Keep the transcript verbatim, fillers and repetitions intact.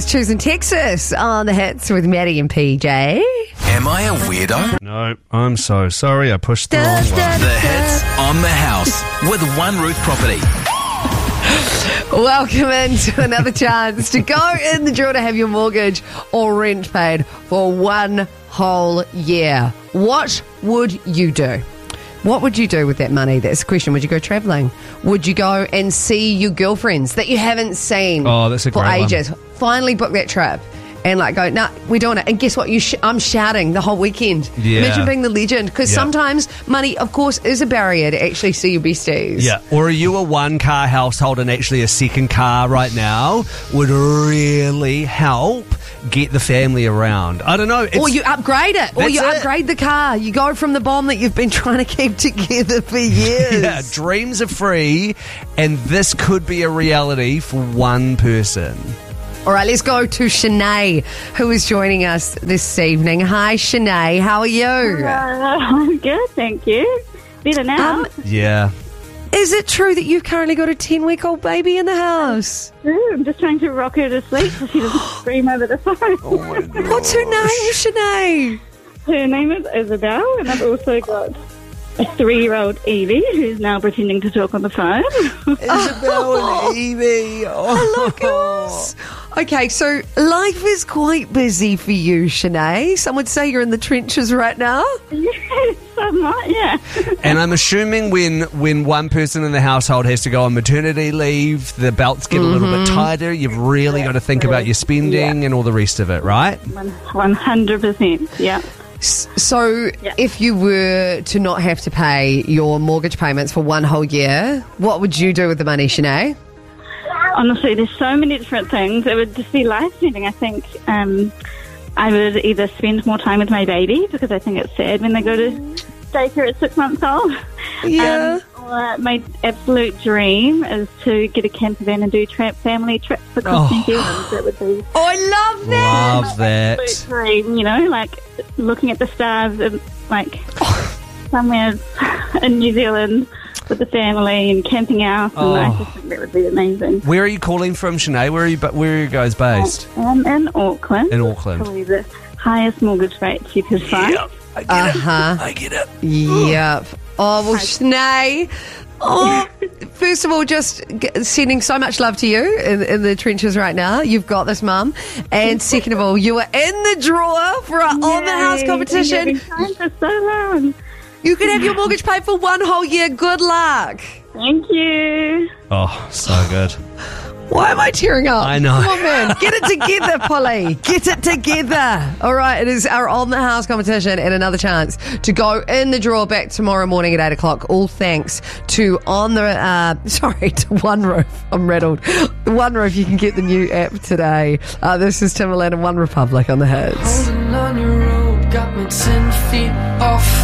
is Choosing Texas on the hits with Maddie and P J. Am I a weirdo? No, I'm so sorry. I pushed the Da, wrong da, one. The hits on the house with One Roof Property. Welcome into another chance to go in the draw to have your mortgage or rent paid for one whole year. What would you do? What would you do with that money? That's the question. Would you go travelling? Would you go and see your girlfriends that you haven't seen Oh, that's a for great one. ages? Finally book that trip and like go, nah, we're doing it. And guess what? You sh- I'm shouting the whole weekend. Yeah. Imagine being the legend. Because Yeah. sometimes money, of course, is a barrier to actually see your besties. Yeah, or are you a one-car household and actually a second car right now would really help get the family around? I don't know. It's, Or you upgrade it. Or That's you it. upgrade the car. You go from the bomb that you've been trying to keep together for years. yeah, dreams are free, and this could be a reality for one person. All right, let's go to Shanae, who is joining us this evening. Hi, Shanae. How are you? Uh, I'm good, thank you. Better now. Um, Yeah. is it true that you've currently got a ten-week-old baby in the house? I'm just trying to rock her to sleep so she doesn't scream over the phone. What's her name, Shanae? Her name is Isabel, and I've also got a three-year-old Evie who's now pretending to talk on the phone. Isabel and Evie. I love girls. Okay, so life is quite busy for you, Shanae. Some would say you're in the trenches right now. Yes, somewhat, yeah. And I'm assuming when when one person in the household has to go on maternity leave, the belts get a little bit tighter. You've really got to think about your spending and all the rest of it, right? one hundred percent, yeah. S- So, Yeah. if you were to not have to pay your mortgage payments for one whole year, what would you do with the money, Shanae? Honestly, there's so many different things. It would just be life-changing. I think um, I would either spend more time with my baby because I think it's sad when they go to daycare at six months old. Yeah. Um, or my absolute dream is to get a camper van and do tra- family trips across Oh. New Zealand. That would be Oh, I love that. Love that. absolute dream, you know, like looking at the stars and like somewhere in New Zealand with the family and camping out. And Oh. I just think that would be amazing. Where are you calling from, Shanae? Where are you? Where are you guys based? I'm in Auckland. In Auckland. Probably the highest mortgage rates you could find. I get Uh-huh. it. I get it. Yep. Oh, well, Shanae. Oh, first of all, just g- sending so much love to you in, in the trenches right now. You've got this, Mum. And second of all, you are in the draw for our On the House Yay, competition. I've been trying for so long. You can have your mortgage paid for one whole year. Good luck. Thank you. Oh, so good. Why am I tearing up? I know. Come on, man. Get it together, Polly. Get it together. All right, it is our On the House competition and another chance to go in the draw back tomorrow morning at eight o'clock. All thanks to On the, uh, sorry, to One Roof. I'm rattled. One Roof, you can get the new app today. Uh, this is Timberland and One Republic on the hits. Holding on your rope got me ten feet off